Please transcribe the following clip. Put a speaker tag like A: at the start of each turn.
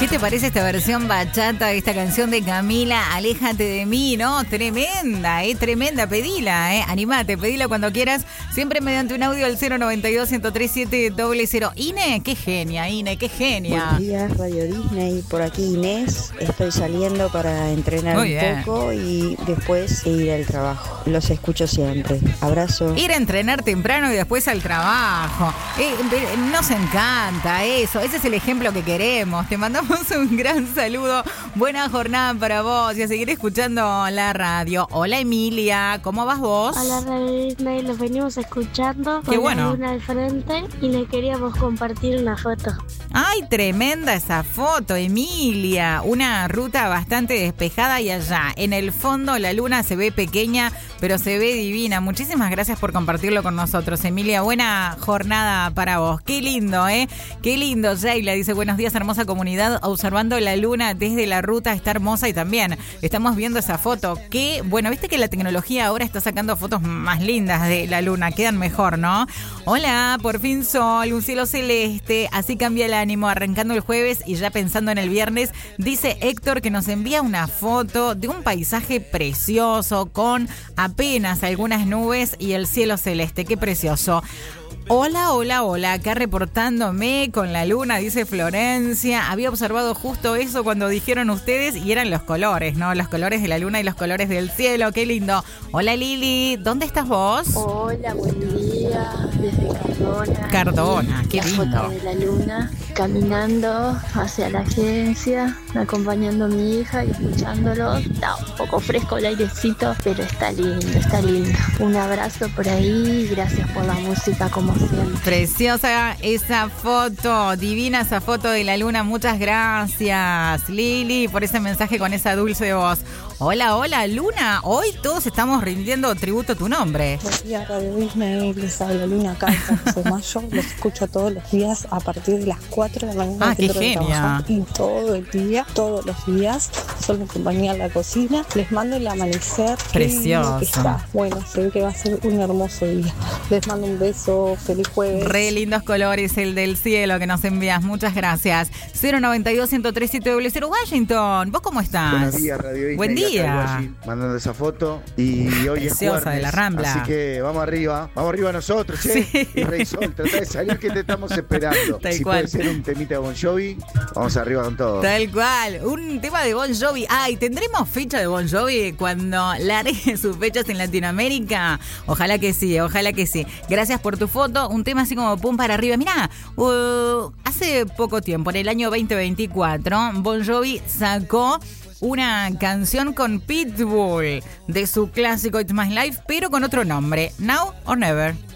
A: ¿Qué te parece esta versión bachata de esta canción de Camila, Aléjate de mí, ¿no? Tremenda, tremenda, pedila, animate, pedila cuando quieras, siempre mediante un audio al 092-103-700. Ine, qué genia, Ine, qué genia.
B: Buenos días, Radio Disney, por aquí Inés, estoy saliendo para entrenar un poco y después ir al trabajo, los escucho siempre, abrazo.
A: Ir a entrenar temprano y después al trabajo, nos encanta eso, ese es el ejemplo que queremos, te mandamos un gran saludo, buena jornada para vos y a seguir escuchando la radio. Hola Emilia, ¿cómo vas vos?
C: Hola Radio Disney, los venimos escuchando.
A: Qué bueno.
C: La luna al frente y le queríamos compartir una foto.
A: Ay, tremenda esa foto, Emilia. Una ruta bastante despejada y allá en el fondo la luna se ve pequeña, pero se ve divina. Muchísimas gracias por compartirlo con nosotros, Emilia. Buena jornada para vos. Qué lindo, ¿eh? Qué lindo. Sheila dice, buenos días, hermosa comunidad. Observando la luna desde la ruta está hermosa y también estamos viendo esa foto. Que, bueno, viste que la tecnología ahora está sacando fotos más lindas de la luna. Quedan mejor, ¿no? Hola, por fin sol, un cielo celeste. Así cambia el ánimo, arrancando el jueves y ya pensando en el viernes. Dice Héctor que nos envía una foto de un paisaje precioso con apenas algunas nubes y el cielo celeste. Qué precioso. Hola, hola, hola, acá reportándome con la luna, dice Florencia. Había observado justo eso cuando dijeron ustedes y eran los colores, ¿no? Los colores de la luna y los colores del cielo, qué lindo. Hola Lili, ¿dónde estás vos?
D: Hola, buen día, desde Cardona.
A: Cardona, qué lindo.
D: La foto de la luna, caminando hacia la agencia, acompañando a mi hija y escuchándolo. Está un poco fresco el airecito, pero está lindo, está lindo. Un abrazo por ahí y gracias por la música como siempre.
A: Preciosa esa foto, divina esa foto de la luna, muchas gracias Lili por ese mensaje con esa dulce voz. Hola, hola Luna, hoy todos estamos rindiendo tributo a tu nombre.
E: Buenos días Radio Disney, les habla Luna acá de Mayo, los escucho todos los días a partir de las 4 de la mañana.
A: Ah, qué genia.
E: Y todo el día, todos los días, son mi compañía en la cocina, les mando el amanecer.
A: Precioso.
E: Está. Bueno, sé que va a ser un hermoso día. Les mando un beso, feliz jueves.
A: Re lindos colores el del cielo que nos envías, muchas gracias. 092-103-700 Washington, ¿vos cómo estás?
F: Buenos días Radio Disney.
A: Buen día.
F: Mandando esa foto y hoy
A: preciosa
F: es jueves,
A: de la Rambla.
F: así que vamos arriba nosotros, ¿eh?
A: Sí.
F: Y Rey Sol, trata de salir que te estamos esperando.
A: Tal
F: si
A: cual.
F: puede ser un temita de Bon Jovi, vamos arriba con todo.
A: Tal cual, un tema de Bon Jovi. Ay, ¿tendremos fecha de Bon Jovi cuando largue sus fechas en Latinoamérica? Ojalá que sí, ojalá que sí. Gracias por tu foto, un tema así como pum para arriba. Mirá, hace poco tiempo, en el año 2024, Bon Jovi sacó una canción con Pitbull de su clásico It's My Life, pero con otro nombre, Now or Never.